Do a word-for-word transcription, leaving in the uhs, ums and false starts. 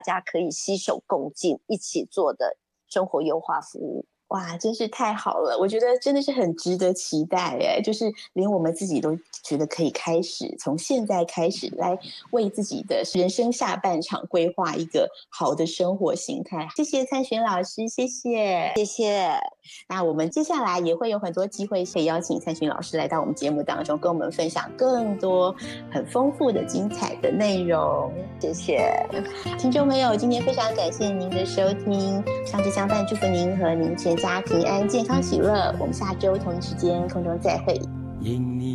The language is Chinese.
大家可以携手共进一起做的生活优化服务。 哇，真是太好了，我觉得真的是很值得期待耶，就是连我们自己都觉得可以开始从现在开始来为自己的人生下半场规划一个好的生活形态。谢谢灿璇老师，谢谢谢谢。 那我们接下来也会有很多机会可以邀请灿璇老师来到我们节目当中，跟我们分享更多很丰富的精彩的内容。 谢谢听众朋友，今天非常感谢您的收听，上智相伴祝福您和您全家平安健康喜乐，我们下周同一时间空中再会。